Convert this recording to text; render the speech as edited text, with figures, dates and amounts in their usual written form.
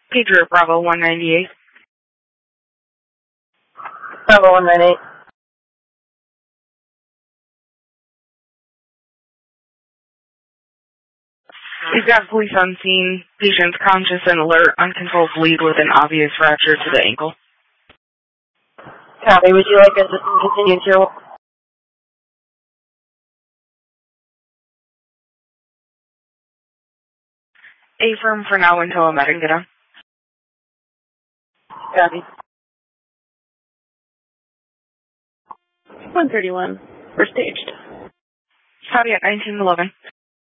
Pager Bravo 198. Bravo 198. We've got police on scene. Patient's conscious and alert. Uncontrolled bleed with an obvious fracture to the ankle. Copy. Would you like us to continue to... Affirm for now until a medic get on. Copy. 131. We're staged. Copy at 1911.